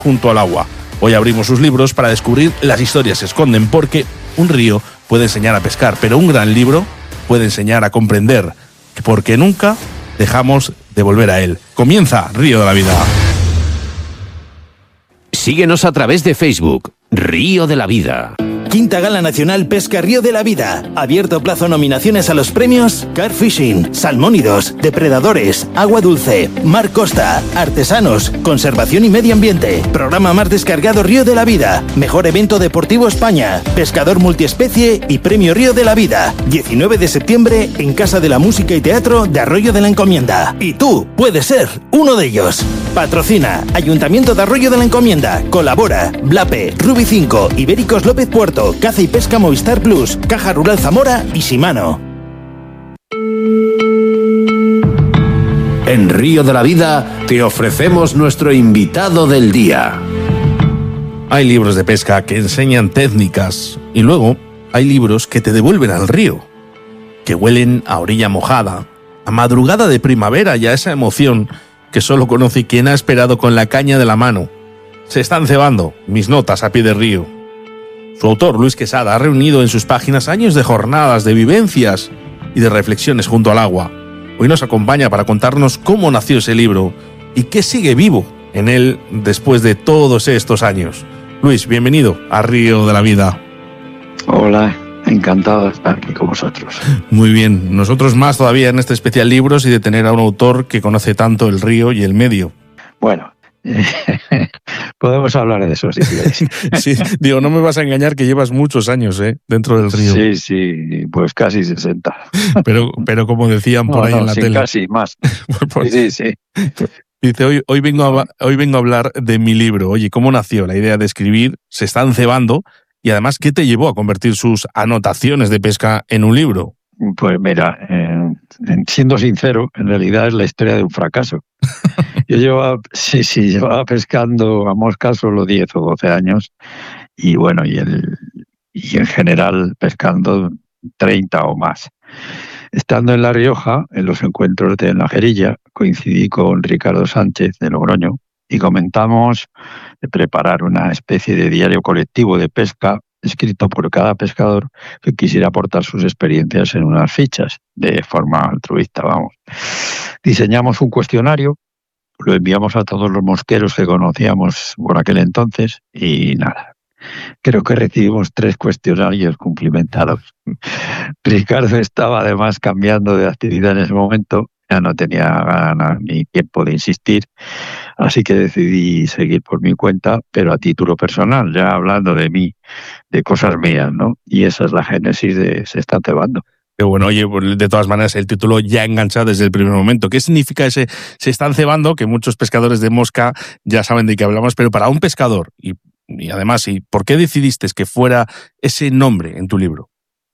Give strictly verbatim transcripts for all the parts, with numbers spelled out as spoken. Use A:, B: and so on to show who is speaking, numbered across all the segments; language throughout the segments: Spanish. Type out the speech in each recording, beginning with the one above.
A: junto al agua. Hoy abrimos sus libros para descubrir las historias que se esconden, porque un río puede enseñar a pescar, pero un gran libro puede enseñar a comprender, porque nunca dejamos de volver a él. Comienza Río de la Vida.
B: Síguenos a través de Facebook, Río de la Vida.
C: Quinta Gala Nacional Pesca Río de la Vida. Abierto plazo nominaciones a los premios Car Fishing, Salmónidos, Depredadores, Agua Dulce, Mar Costa, Artesanos, Conservación y Medio Ambiente. Programa más descargado Río de la Vida. Mejor evento deportivo España. Pescador multiespecie y Premio Río de la Vida. diecinueve de septiembre en Casa de la Música y Teatro de Arroyo de la Encomienda. Y tú puedes ser uno de ellos. Patrocina Ayuntamiento de Arroyo de la Encomienda. Colabora Blape, Rubi cinco, Ibéricos López Puerto, Caza y Pesca Movistar Plus, Caja Rural Zamora y Shimano.
B: En Río de la Vida te ofrecemos nuestro invitado del día.
A: Hay libros de pesca que enseñan técnicas y luego hay libros que te devuelven al río, que huelen a orilla mojada, a madrugada de primavera y a esa emoción que solo conoce quien ha esperado con la caña de la mano. Se están cebando mis notas a pie de río. Su autor, Luis Quesada, ha reunido en sus páginas años de jornadas, de vivencias y de reflexiones junto al agua. Hoy nos acompaña para contarnos cómo nació ese libro y qué sigue vivo en él después de todos estos años. Luis, bienvenido a Río de la Vida.
D: Hola, encantado de estar aquí con vosotros.
A: Muy bien, nosotros más todavía en este especial libros y de tener a un autor que conoce tanto el río y el medio.
D: Bueno, podemos hablar de eso si queréis.
A: Sí, digo, no me vas a engañar que llevas muchos años ¿eh? dentro del río.
D: Sí, sí, pues casi sesenta.
A: Pero, pero como decían por no, ahí no, en la
D: sí,
A: tele.
D: Casi más.
A: Pues,
D: sí, sí.
A: Dice, hoy, hoy, vengo a, hoy vengo a hablar de mi libro. Oye, ¿cómo nació la idea de escribir? Se están cebando. Y además, ¿qué te llevó a convertir sus anotaciones de pesca en un libro?
D: Pues mira, eh, siendo sincero, en realidad es la historia de un fracaso. Yo llevaba, sí, sí, llevaba pescando a mosca solo diez o doce años y bueno, y, el, y en general pescando treinta o más. Estando en La Rioja, en los encuentros de La Jerilla, coincidí con Ricardo Sánchez de Logroño y comentamos de preparar una especie de diario colectivo de pesca escrito por cada pescador que quisiera aportar sus experiencias en unas fichas, de forma altruista, vamos. Diseñamos un cuestionario, lo enviamos a todos los mosqueros que conocíamos por aquel entonces y nada. Creo que recibimos tres cuestionarios cumplimentados. Ricardo estaba además cambiando de actividad en ese momento, ya no tenía ganas ni tiempo de insistir, así que decidí seguir por mi cuenta, pero a título personal, ya hablando de mí, de cosas mías, ¿no? Y esa es la génesis de Se están cebando.
A: Pero bueno, oye, de todas maneras, el título ya engancha desde el primer momento. ¿Qué significa ese Se están cebando? Que muchos pescadores de mosca ya saben de qué hablamos, pero para un pescador, y, y además, ¿y por qué decidiste que fuera ese nombre en tu libro?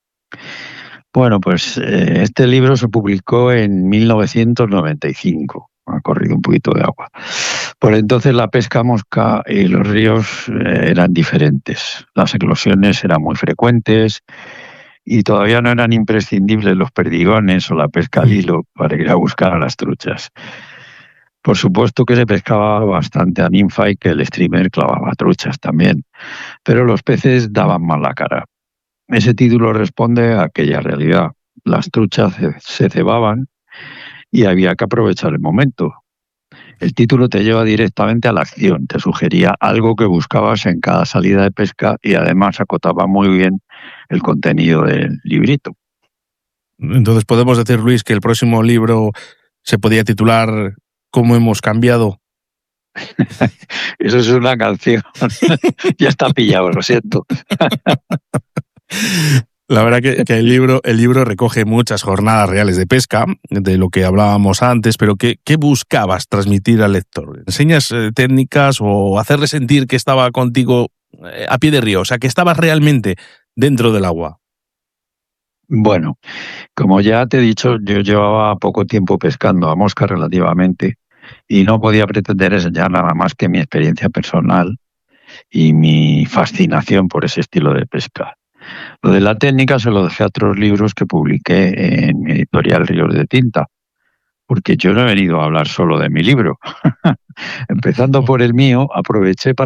D: Bueno, pues eh, este libro se publicó en mil novecientos noventa y cinco. Ha corrido un poquito de agua. Por entonces la pesca mosca y los ríos eh, eran diferentes. Las eclosiones eran muy frecuentes y todavía no eran imprescindibles los perdigones o la pesca al hilo para ir a buscar a las truchas. Por supuesto que se pescaba bastante a ninfa y que el streamer clavaba truchas también, pero los peces daban mal la cara. Ese título responde a aquella realidad. Las truchas se cebaban y había que aprovechar el momento. El título te lleva directamente a la acción, te sugería algo que buscabas en cada salida de pesca y además acotaba muy bien el contenido del librito.
A: Entonces podemos decir, Luis, que el próximo libro se podía titular ¿Cómo hemos cambiado?
D: Eso es una canción. Ya está pillado, lo siento.
A: La verdad que, que el libro, el libro recoge muchas jornadas reales de pesca, de lo que hablábamos antes, pero ¿qué, qué buscabas transmitir al lector? ¿Enseñas eh, técnicas o hacerle sentir que estaba contigo eh, a pie de río? O sea, que estabas realmente dentro del agua.
D: Bueno, como ya te he dicho, yo llevaba poco tiempo pescando a mosca relativamente y no podía pretender enseñar nada más que mi experiencia personal y mi fascinación por ese estilo de pesca. Lo de la técnica se lo dejé a otros libros que publiqué en mi editorial Ríos de Tinta. porque yo no he venido a hablar solo de mi libro. Empezando por el mío, aproveché para